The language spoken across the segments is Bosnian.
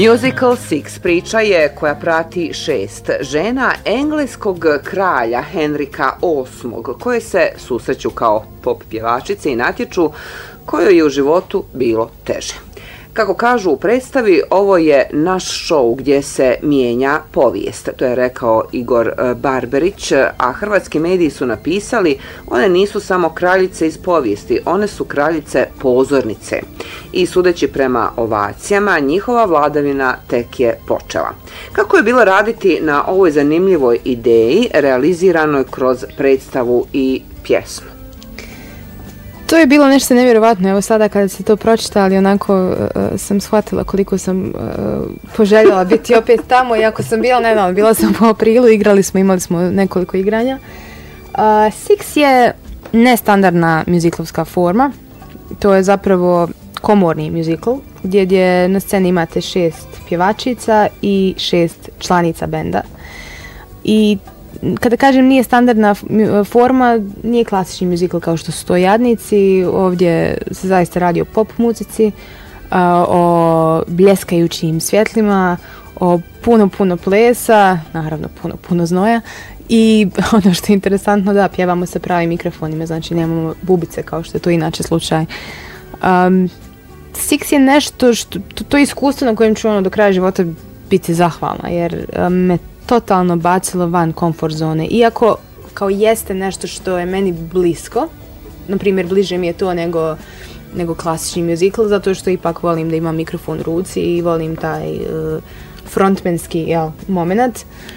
Musical Six priča je koja prati 6 žena engleskog kralja Henrika VIII, koje se susreću kao pop pjevačice i natječu kojoj je u životu bilo teže. Kako kažu u predstavi, ovo je naš šou gdje se mijenja povijest, to je rekao Igor Barberić, a hrvatski mediji su napisali: one nisu samo kraljice iz povijesti, one su kraljice pozornice. I sudeći prema ovacijama, njihova vladavina tek je počela. Kako je bilo raditi na ovoj zanimljivoj ideji, realiziranoj kroz predstavu i pjesmu? To je bilo nešto nevjerovatno. Evo sada kada se to pročitali, onako sam shvatila koliko sam poželjela biti opet tamo, iako sam bila nedavno, bila sam po aprilu, imali smo nekoliko igranja. Six je nestandardna muziklovska forma, to je zapravo komorni muzikl, gdje na sceni imate 6 pjevačica i 6 članica benda. I kada kažem nije standardna forma, nije klasični muzikl kao što su to Jadnici. Ovdje se zaista radi o pop muzici, o bljeskajućim svjetlima, o puno plesa, naravno puno znoja. I ono što je interesantno, da, pjevamo sa pravim mikrofonima, znači nemamo bubice kao što je to inače slučaj. Six je nešto što, to je iskustvo na kojem ću do kraja života biti zahvalna, jer me totalno bacilo van komfort zone. Iako kao jeste nešto što je meni blisko, na primjer bliže mi je to nego klasični muzikl, zato što ipak volim da imam mikrofon u ruci i volim taj frontmanski moment.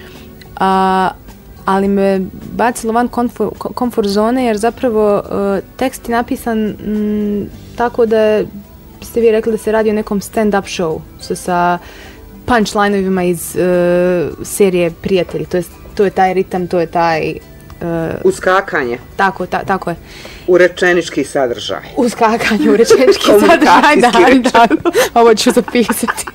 Ali me bacilo van komfort zone, jer zapravo tekst je napisan tako da ste vi rekli da se radi o nekom stand-up show sa punchline-ovima iz serije Prijatelji. To je taj ritam, to je taj uskakanje. Tako je. U rečenički sadržaj. Uskakanje u rečenički sadržaj, da. Ovo ću zapisati.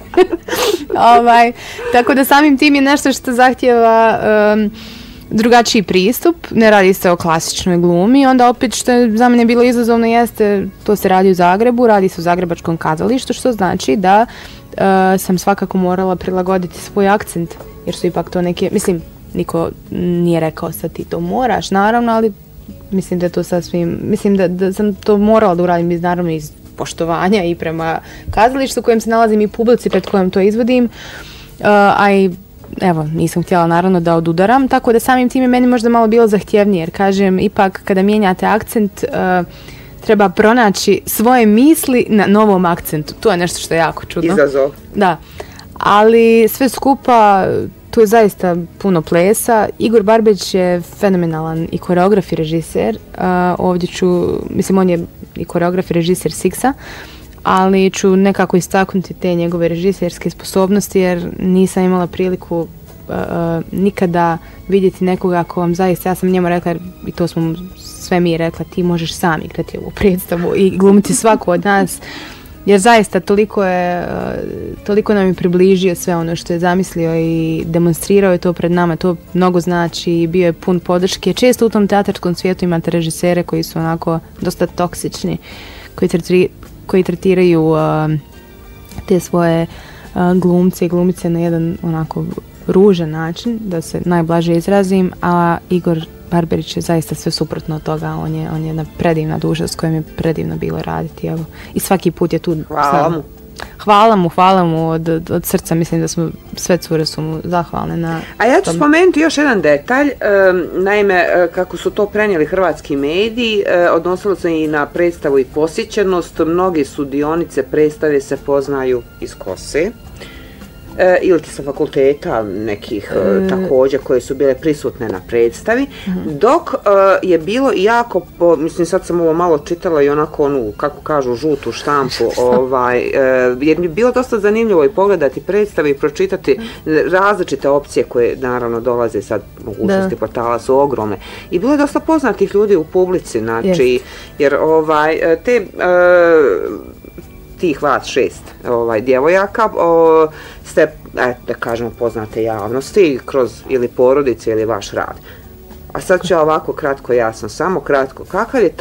Tako da samim tim je nešto što zahtjeva drugačiji pristup. Ne radi se o klasičnoj glumi. Onda opet što je za mene bilo izazovno jeste, to se radi u Zagrebu, radi se u Zagrebačkom kazalištu, što znači da sam svakako morala prilagoditi svoj akcent, jer su ipak to neke, mislim, niko nije rekao sad ti to moraš, naravno, ali mislim da je to sasvim, mislim da sam to morala da uradim naravno iz poštovanja i prema kazalištu u kojem se nalazim i publici pred kojom to izvodim, a i evo, nisam htjela naravno da odudaram, tako da samim tim je meni možda malo bilo zahtjevnije, jer kažem, ipak kada mijenjate akcent, treba pronaći svoje misli na novom akcentu. To je nešto što je jako čudno. Izazov. Da. Ali sve skupa, tu je zaista puno plesa. Igor Barberić je fenomenalan i koreograf i režiser. Ovdje mislim, on je i koreograf i režiser Sixa, ali ću nekako istaknuti te njegove režiserske sposobnosti, jer nisam imala priliku nikada vidjeti nekoga ko vam zaista, ja sam njemu rekla, i to smo sve mi rekla, ti možeš sam igrati ovu predstavu i glumiti svako od nas, jer zaista toliko nam je približio sve ono što je zamislio i demonstrirao je to pred nama, to mnogo znači i bio je pun podrške. Često u tom teatrarskom svijetu imate režisere koji su onako dosta toksični, koji tretiraju te svoje glumce i glumice na jedan onako ružan način, da se najblaže izrazim, a Igor Barberić je zaista sve suprotno od toga. On je jedna predivna duša s kojom je predivno bilo raditi. Evo. I svaki put je tu. Hvala mu od srca. Mislim da smo sve cure su mu zahvalne na A ja ću spomenuti još jedan detalj. Naime, kako su to prenijeli hrvatski mediji, odnosilo se i na predstavu i posjećenost. Mnogi sudionice predstave se poznaju iz Kose. Ili sa fakulteta nekih također koje su bile prisutne na predstavi, dok je bilo jako, mislim sad sam ovo malo čitala i onako onu, kako kažu, žutu štampu, jer mi je bilo dosta zanimljivo i pogledati predstavi i pročitati različite opcije koje naravno dolaze sad, mogućnosti portala su ogromne. I bilo je dosta poznatih ljudi u publici, znači, jer tih vas 6 djevojaka ste, da kažemo, poznate javnosti kroz ili porodice ili vaš rad. A sad ću ovako kratko, jasno, samo kratko, kakav je